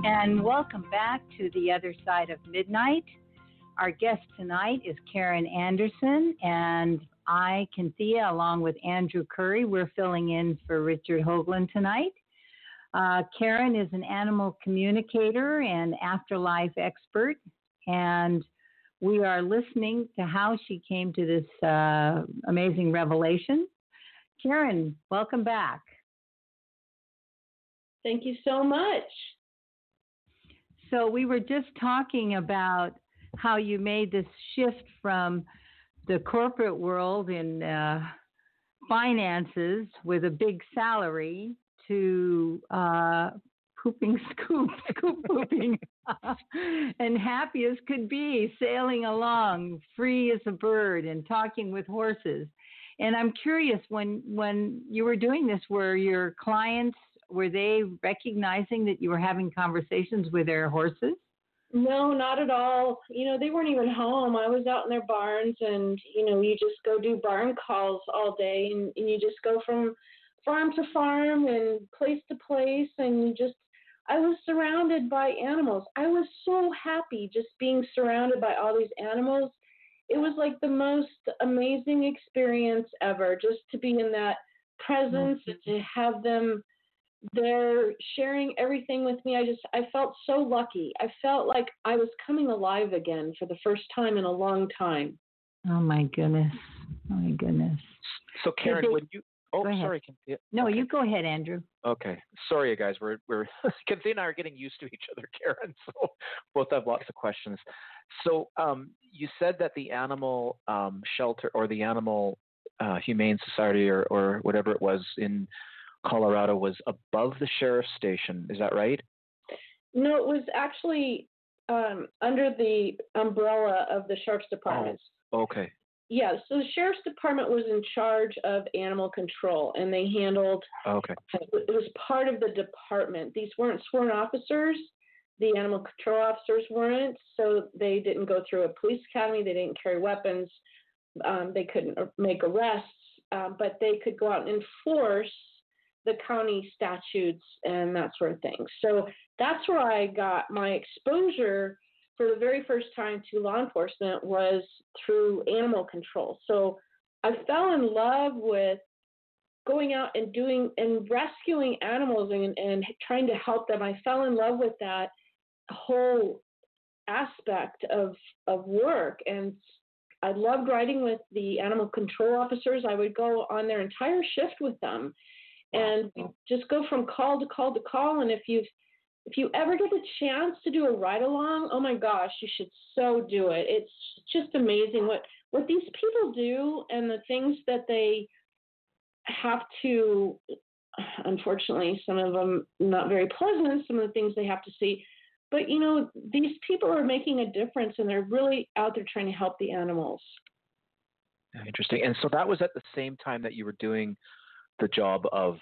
And welcome back to The Other Side of Midnight. Our guest tonight is Karen Anderson, and I, Cynthia, along with Andrew Curry, we're filling in for Richard Hoagland tonight. Karen is an animal communicator and afterlife expert, and we are listening to how she came to this amazing revelation. Karen, welcome back. Thank you so much. So we were just talking about how you made this shift from the corporate world in finances with a big salary to pooping scoop pooping and happy as could be, sailing along, free as a bird and talking with horses. And I'm curious, when you were doing this, were your clients, were they recognizing that you were having conversations with their horses? No, not at all. They weren't even home. I was out in their barns, and, you just go do barn calls all day, and you just go from farm to farm and place to place, and I was surrounded by animals. I was so happy just being surrounded by all these animals. It was like the most amazing experience ever, just to be in that presence and to have them there sharing everything with me. I felt so lucky. I felt like I was coming alive again for the first time in a long time. Oh my goodness. Oh my goodness. So Karen, when you, sorry. No, okay. You go ahead, Andrew. Okay. Sorry, guys. We're Cynthia and I are getting used to each other, Karen. So both have lots of questions. So you said that the animal shelter or the animal humane society or whatever it was in Colorado was above the sheriff's station. Is that right? No, it was actually under the umbrella of the sheriff's department. Oh, okay. Yeah, so the sheriff's department was in charge of animal control, and they handled. Okay. It was part of the department. These weren't sworn officers. The animal control officers weren't, so they didn't go through a police academy. They didn't carry weapons. They couldn't make arrests, but they could go out and enforce the county statutes and that sort of thing. So that's where I got my exposure for the very first time to law enforcement, was through animal control. So I fell in love with going out and doing and rescuing animals and trying to help them. I fell in love with that whole aspect of work, and I loved riding with the animal control officers. I would go on their entire shift with them. And we just go from call to call to call. And if you ever get the chance to do a ride along, oh my gosh, you should so do it. It's just amazing what these people do and the things that they have to, unfortunately, some of them not very pleasant, some of the things they have to see. But, these people are making a difference, and they're really out there trying to help the animals. Interesting. And so that was at the same time that you were doing the job of,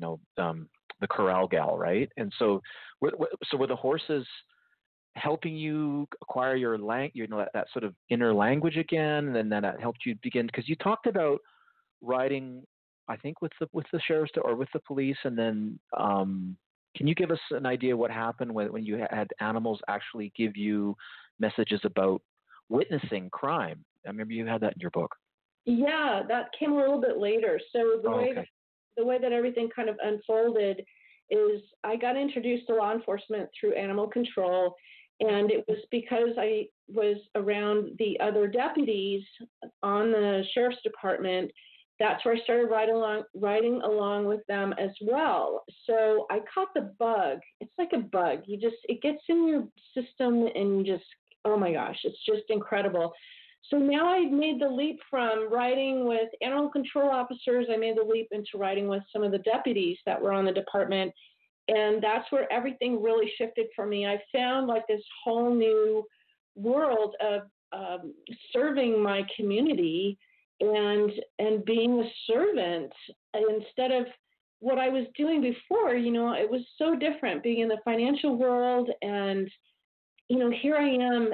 the corral gal, right? And so, were the horses helping you acquire your that sort of inner language again, and then that helped you begin, because you talked about riding, I think, with the sheriff's or with the police, and then can you give us an idea what happened when you had animals actually give you messages about witnessing crime? I remember you had that in your book. Yeah, that came a little bit later. So the way that everything kind of unfolded is I got introduced to law enforcement through animal control, and it was because I was around the other deputies on the sheriff's department. That's where I started riding along with them as well. So I caught the bug. It's like a bug. It gets in your system, and oh my gosh, it's just incredible. So now I made the leap from riding with animal control officers. I made the leap into riding with some of the deputies that were on the department. And that's where everything really shifted for me. I found like this whole new world of serving my community and being a servant instead of what I was doing before. It was so different being in the financial world, and, here I am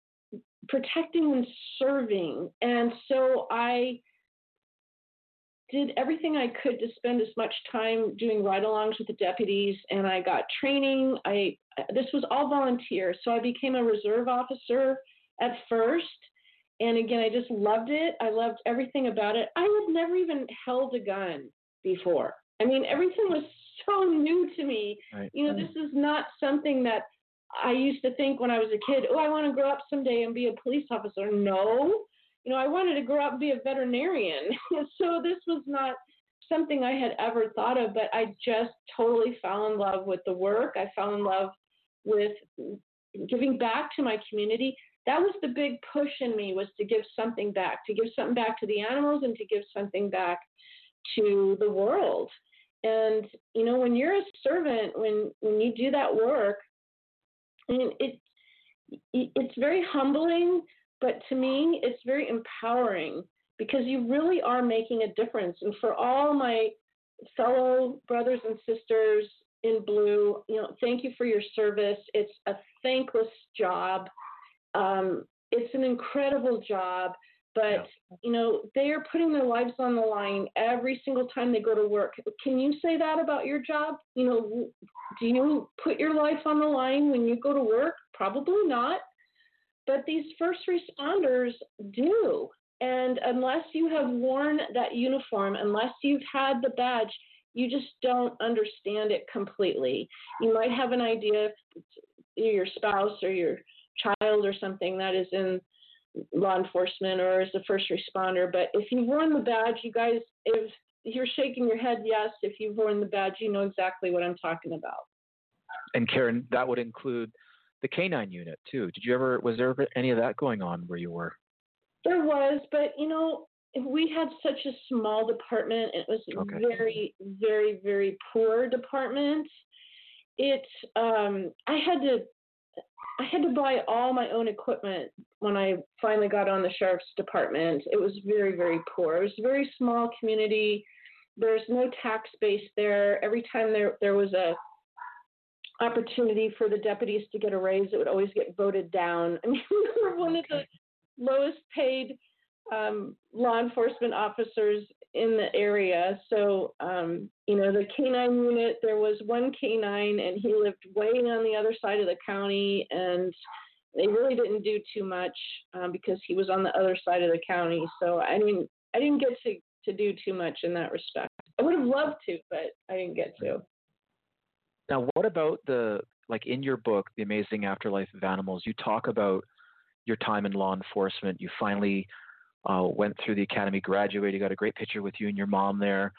protecting and serving. And so I did everything I could to spend as much time doing ride-alongs with the deputies, and I got training. I this was all volunteer. So I became a reserve officer at first. And again, I just loved it. I loved everything about it. I had never even held a gun before. I mean, everything was so new to me. Right. This is not something that I used to think when I was a kid, oh, I want to grow up someday and be a police officer. No, I wanted to grow up and be a veterinarian. So this was not something I had ever thought of, but I just totally fell in love with the work. I fell in love with giving back to my community. That was the big push in me, was to give something back to the animals and to give something back to the world. And, when you're a servant, when you do that work, I mean, it's very humbling, but to me, it's very empowering, because you really are making a difference. And for all my fellow brothers and sisters in blue, thank you for your service. It's a thankless job. It's an incredible job, but, they are putting their lives on the line every single time they go to work. Can you say that about your job? Do you put your life on the line when you go to work? Probably not. But these first responders do. And unless you have worn that uniform, unless you've had the badge, you just don't understand it completely. You might have an idea if your spouse or your child or something that is in law enforcement or as a first responder. But if you've worn the badge, you guys, if you're shaking your head, yes, if you've worn the badge, you know exactly what I'm talking about. And Karen, that would include the canine unit too. Was there ever any of that going on where you were? There was, but we had such a small department. It was a very, very, very poor department. I had to buy all my own equipment when I finally got on the sheriff's department. It was very, very poor. It was a very small community. There's no tax base there. Every time there was a opportunity for the deputies to get a raise, it would always get voted down. I mean, we were one of the lowest paid law enforcement officers in the area. So, the canine unit, there was one canine and he lived way on the other side of the county, and they really didn't do too much because he was on the other side of the county. So I didn't get to do too much in that respect. I would have loved to, but I didn't get to. Now, what about in your book, The Amazing Afterlife of Animals, you talk about your time in law enforcement. You finally went through the academy, graduated, you got a great picture with you and your mom there.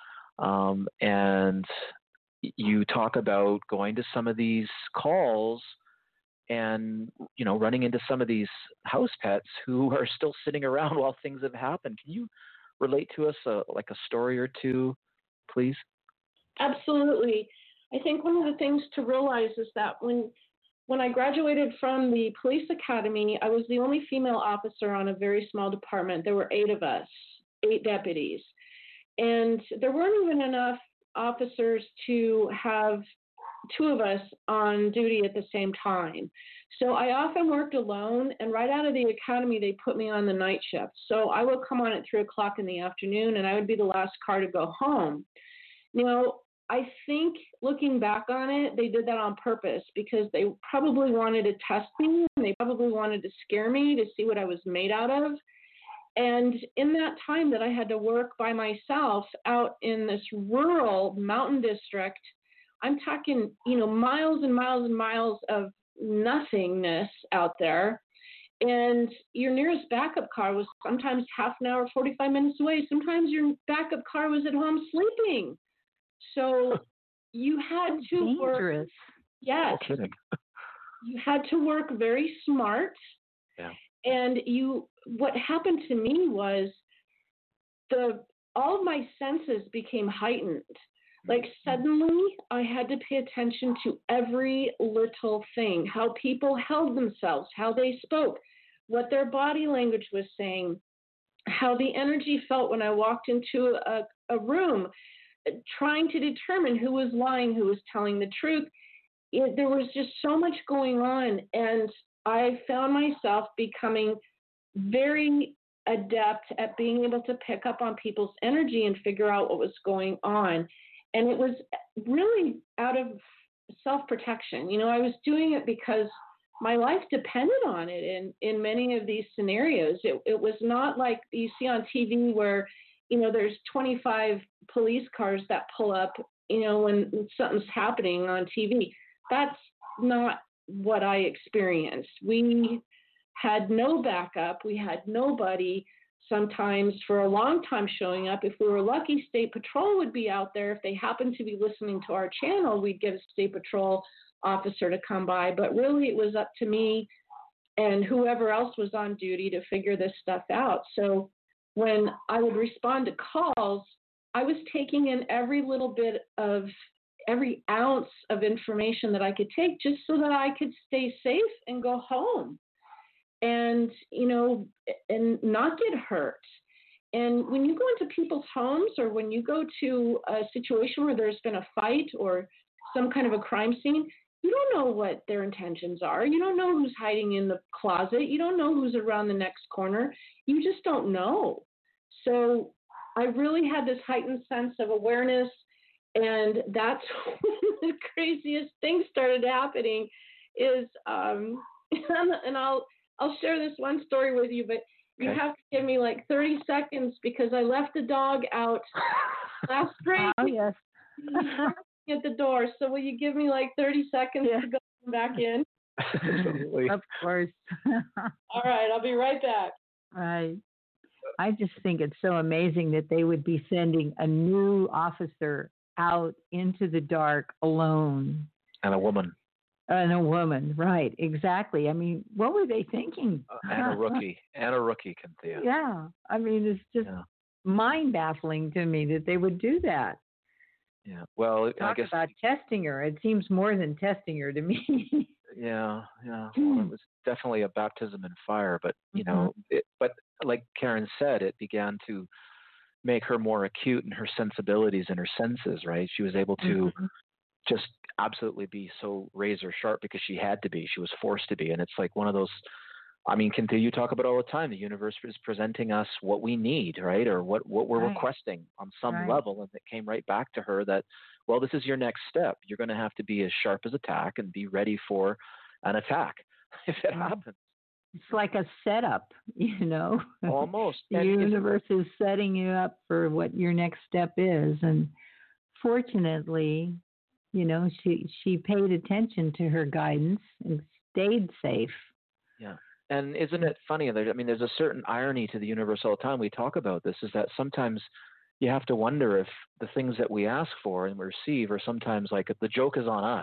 And you talk about going to some of these calls and, running into some of these house pets who are still sitting around while things have happened. Can you relate to us a story or two, please? Absolutely. I think one of the things to realize is that when I graduated from the police academy, I was the only female officer on a very small department. There were 8 of us, 8 deputies. And there weren't even enough officers to have 2 of us on duty at the same time. So I often worked alone, and right out of the academy, they put me on the night shift. So I would come on at 3:00 in the afternoon, and I would be the last car to go home. Now, I think looking back on it, they did that on purpose because they probably wanted to test me, and they probably wanted to scare me to see what I was made out of. And in that time that I had to work by myself out in this rural mountain district, I'm talking, miles and miles and miles of nothingness out there. And your nearest backup car was sometimes half an hour, 45 minutes away. Sometimes your backup car was at home sleeping. So you had to dangerous. work. Yes. No kidding. You had to work very smart. Yeah. And what happened to me was all of my senses became heightened. Like suddenly I had to pay attention to every little thing, how people held themselves, how they spoke, what their body language was saying, how the energy felt when I walked into a room, trying to determine who was lying, who was telling the truth. There was just so much going on, and I found myself becoming very adept at being able to pick up on people's energy and figure out what was going on. And it was really out of self-protection. I was doing it because my life depended on it in many of these scenarios. It was not like you see on TV where, there's 25 police cars that pull up, when something's happening on TV. That's not what I experienced. We had no backup. We had nobody sometimes for a long time showing up. If we were lucky, State Patrol would be out there. If they happened to be listening to our channel, we'd get a State Patrol officer to come by. But really, it was up to me and whoever else was on duty to figure this stuff out. So when I would respond to calls, I was taking in every ounce of information that I could take just so that I could stay safe and go home and, and not get hurt. And when you go into people's homes or when you go to a situation where there's been a fight or some kind of a crime scene, you don't know what their intentions are. You don't know who's hiding in the closet. You don't know who's around the next corner. You just don't know. So I really had this heightened sense of awareness, and that's when the craziest thing started happening is, and I'll share this one story with you, but you have to give me like 30 seconds because I left the dog out last spring. Oh, yes. At the door. So will you give me like 30 seconds to go back in? Absolutely. Of course. All right, I'll be right back. Right. I just think it's so amazing that they would be sending a new officer out into the dark alone. And a woman. Right, exactly. I mean, what were they thinking? And a rookie, Cynthia. Yeah. I mean, it's just mind-baffling to me that they would do that. Yeah. Well, Talk I guess about testing her. It seems more than testing her to me. Yeah. Well, it was definitely a baptism in fire, but but like Karen said, it began to make her more acute in her sensibilities and her senses. Right? She was able to just absolutely be so razor sharp because she had to be. She was forced to be, and it's like one of those. I mean, Cynthia, you talk about all the time. The universe is presenting us what we need, right, or what we're requesting on some level, and it came right back to her that, well, this is your next step. You're going to have to be as sharp as a tack and be ready for an attack if it happens. It's like a setup, Almost. The universe is setting you up for what your next step is, and fortunately, she paid attention to her guidance and stayed safe. Yeah. And isn't it funny? There's a certain irony to the universe all the time. We talk about this, is that sometimes you have to wonder if the things that we ask for and receive are sometimes like the joke is on us.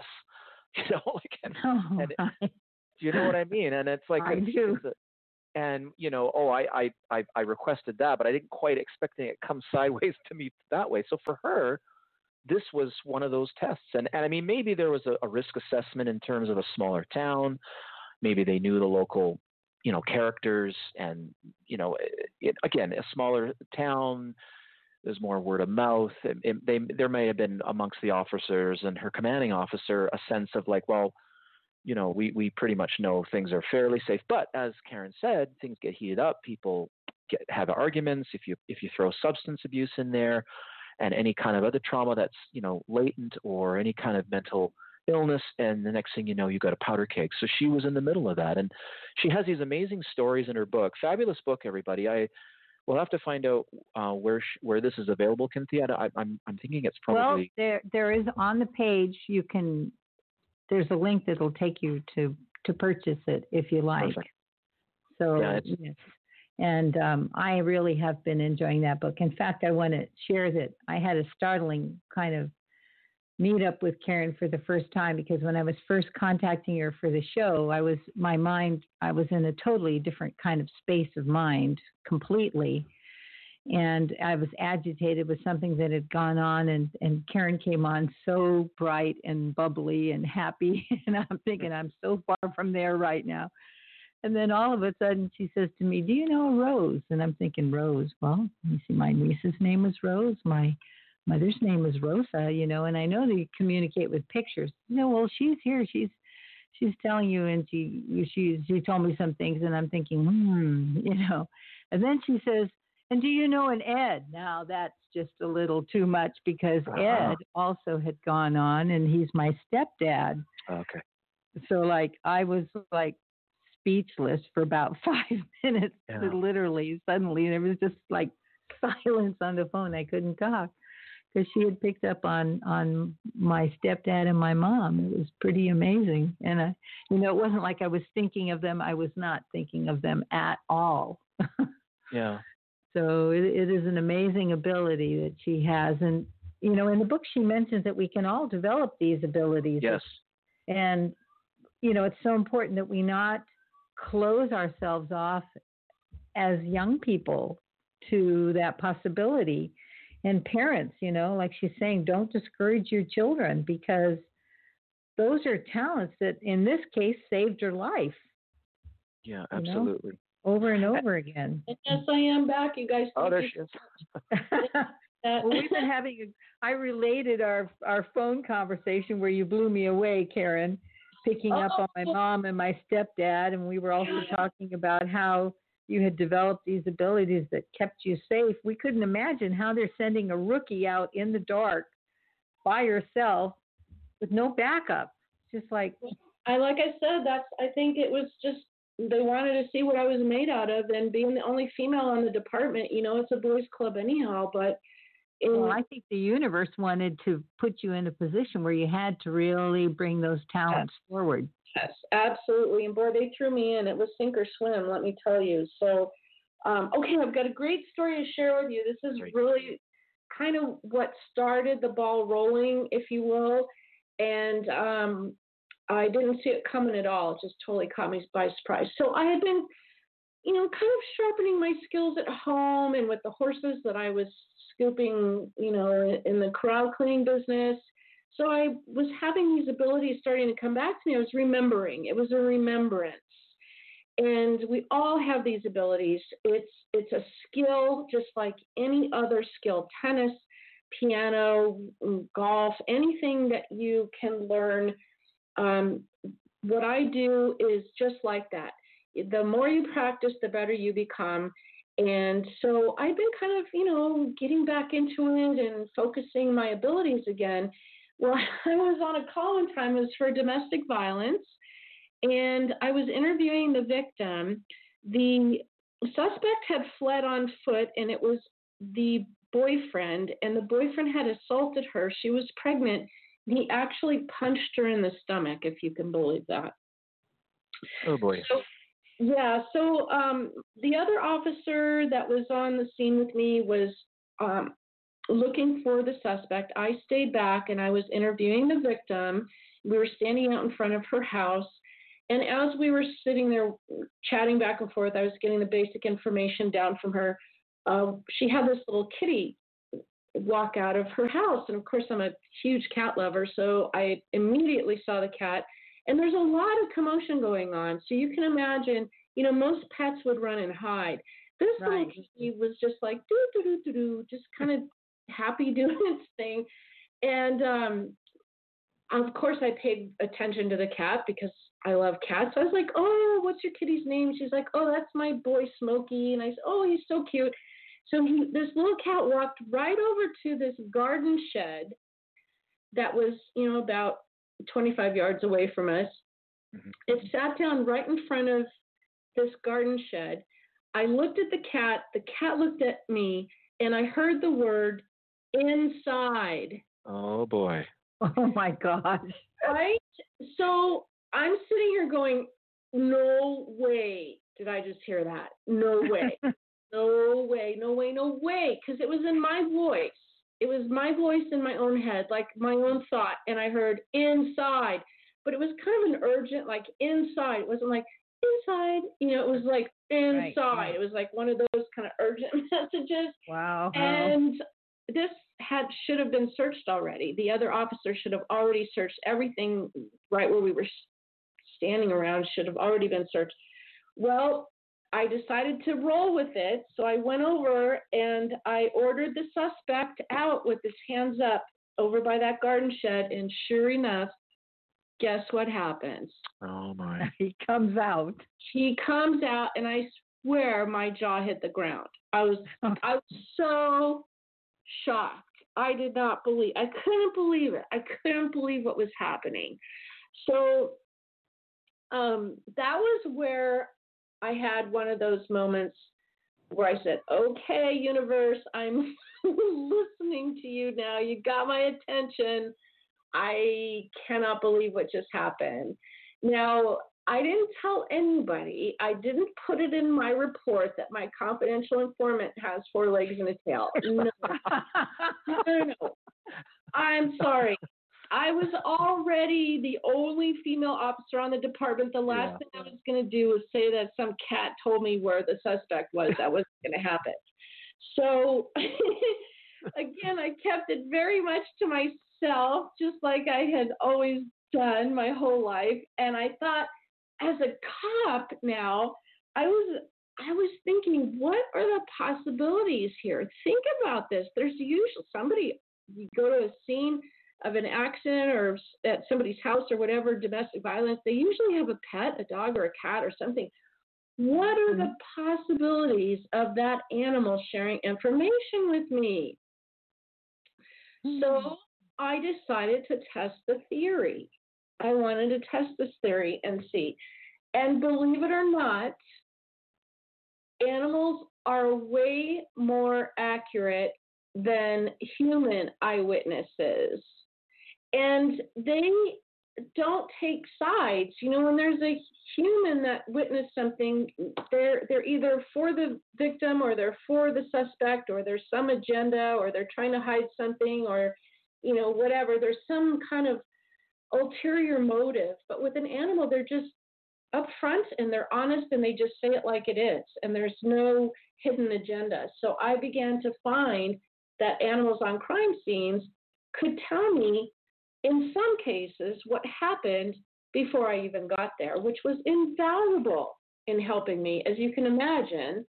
Do you know what I mean? And it's like, I do. And I requested that, but I didn't quite expect it to come sideways to me that way. So for her, this was one of those tests. And I mean, maybe there was a risk assessment in terms of a smaller town. Maybe they knew the local, characters, and again, a smaller town. There's more word of mouth. There may have been amongst the officers and her commanding officer a sense of like, well, we pretty much know things are fairly safe. But as Karen said, things get heated up. People have arguments. If you throw substance abuse in there, and any kind of other trauma that's latent, or any kind of mental illness, and the next thing you know, you got a powder keg. So she was in the middle of that, and she has these amazing stories in her book. Fabulous book, everybody. We'll have to find out where this is available, Cynthia. I'm thinking it's probably there is on the page. There's a link that'll take you to purchase it if you like. Perfect. So yes. And I really have been enjoying that book. In fact, I want to share that I had a startling kind of meet up with Karen for the first time, because when I was first contacting her for the show, I was in a totally different kind of space of mind completely. And I was agitated with something that had gone on, and Karen came on so bright and bubbly and happy. And I'm thinking, I'm so far from there right now. And then all of a sudden she says to me, "Do you know Rose?" And I'm thinking, Rose? Well, you see, my niece's name is Rose. My mother's name is Rosa, and I know that you communicate with pictures. Well, she's here. She's telling you, and she told me some things, and I'm thinking, And then she says, And do you know an Ed? Now that's just a little too much because Ed also had gone on, and he's my stepdad. Okay. So like I was like speechless for about 5 minutes. Yeah. Literally, suddenly there was just like silence on the phone. I couldn't talk because she had picked up on my stepdad and my mom. It was pretty amazing, and it wasn't like I was thinking of them. I was not thinking of them at all. Yeah. So it is an amazing ability that she has, and in the book she mentions that we can all develop these abilities. Yes. And it's so important that we not close ourselves off as young people to that possibility. And parents, like she's saying, don't discourage your children because those are talents that in this case saved her life. Yeah, absolutely. Over and over again. And yes, I am back, you guys. Oh, there she is. Well, we've been I related our phone conversation where you blew me away, Karen, picking up on my mom and my stepdad. And we were also talking about how you had developed these abilities that kept you safe. We couldn't imagine how they're sending a rookie out in the dark by herself with no backup. Just like I said, I think it was just, they wanted to see what I was made out of, and being the only female on the department, it's a boys' club anyhow, but I think the universe wanted to put you in a position where you had to really bring those talents forward. Yes, absolutely. And boy, they threw me in. It was sink or swim, let me tell you. So, okay, I've got a great story to share with you. This is really kind of what started the ball rolling, if you will. And I didn't see it coming at all. It just totally caught me by surprise. So I had been, kind of sharpening my skills at home and with the horses that I was scooping, in the corral cleaning business. So I was having these abilities starting to come back to me. I was remembering. It was a remembrance. And we all have these abilities. It's a skill just like any other skill, tennis, piano, golf, anything that you can learn. What I do is just like that. The more you practice, the better you become. And so I've been kind of, getting back into it and focusing my abilities again. Well, I was on a call one time. It was for domestic violence, and I was interviewing the victim. The suspect had fled on foot, and it was the boyfriend, and the boyfriend had assaulted her. She was pregnant. He actually punched her in the stomach, if you can believe that. Oh, boy. So the other officer that was on the scene with me was looking for the suspect. I stayed back, and I was interviewing the victim. We were standing out in front of her house, and as we were sitting there chatting back and forth, I was getting the basic information down from her. She had this little kitty walk out of her house, and of course I'm a huge cat lover, so I immediately saw the cat, and there's a lot of commotion going on. So you can imagine, most pets would run and hide. This little kitty was just like do, just kind of happy doing its thing. And of course I paid attention to the cat because I love cats. I was like, oh, what's your kitty's name? She's like, oh, that's my boy Smokey. And I said, oh, he's so cute. So this little cat walked right over to this garden shed that was, about 25 yards away from us. Mm-hmm. It sat down right in front of this garden shed. I looked at the cat looked at me, and I heard the word inside. Oh, boy. Oh, my gosh. Right? So I'm sitting here going, no way did I just hear that. No way. No way, no way, no way. Because it was in my voice. It was my voice in my own head, like my own thought. And I heard inside. But it was kind of an urgent, like inside. It wasn't like inside. It was like inside. Right. It was like one of those kind of urgent messages. Wow. And this should have been searched already. The other officer should have already searched everything right where we were standing around, should have already been searched. Well, I decided to roll with it. So I went over and I ordered the suspect out with his hands up over by that garden shed. And sure enough, guess what happens? Oh, my. He comes out. He comes out, and I swear my jaw hit the ground. I was so shocked. I couldn't believe it. I couldn't believe what was happening. So that was where I had one of those moments where I said, okay, universe, I'm listening to you now. You got my attention. I cannot believe what just happened. Now, I didn't tell anybody. I didn't put it in my report that my confidential informant has 4 legs and a tail. No. No. I'm sorry. I was already the only female officer on the department. The last thing I was going to do was say that some cat told me where the suspect was. That wasn't going to happen. So, again, I kept it very much to myself, just like I had always done my whole life. And I thought, as a cop now, I was thinking, what are the possibilities here? Think about this. There's usually you go to a scene of an accident or at somebody's house or whatever, domestic violence, they usually have a pet, a dog or a cat or something. What are the possibilities of that animal sharing information with me? So I decided to test the theory. I wanted to test this theory and see. And believe it or not, animals are way more accurate than human eyewitnesses. And they don't take sides. When there's a human that witnessed something, they're either for the victim or they're for the suspect, or there's some agenda, or they're trying to hide something, or whatever. There's some kind of ulterior motive. But with an animal, they're just upfront and they're honest and they just say it like it is, and there's no hidden agenda. So I began to find that animals on crime scenes could tell me, in some cases, what happened before I even got there, which was invaluable in helping me, as you can imagine,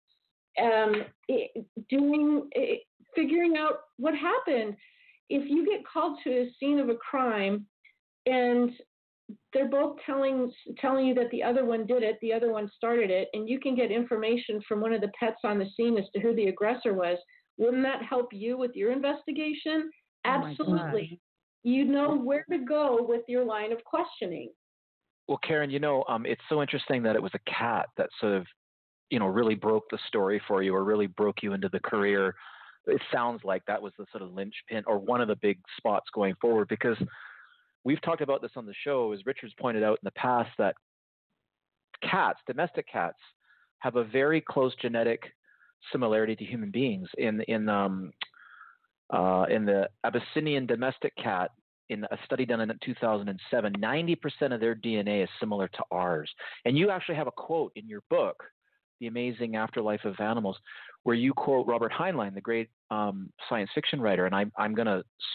figuring out what happened. If you get called to a scene of a crime and they're both telling you that the other one did it, the other one started it, and you can get information from one of the pets on the scene as to who the aggressor was, wouldn't that help you with your investigation? Absolutely. You know where to go with your line of questioning. Well, Karen, it's so interesting that it was a cat that sort of, really broke the story for you, or really broke you into the career. It sounds like that was the sort of linchpin, or one of the big spots going forward, because we've talked about this on the show, as Richard's pointed out in the past, that cats, domestic cats, have a very close genetic similarity to human beings. In the Abyssinian domestic cat, in a study done in 2007, 90% of their DNA is similar to ours. And you actually have a quote in your book, The Amazing Afterlife of Animals, where you quote Robert Heinlein, the great science fiction writer. And I'm going to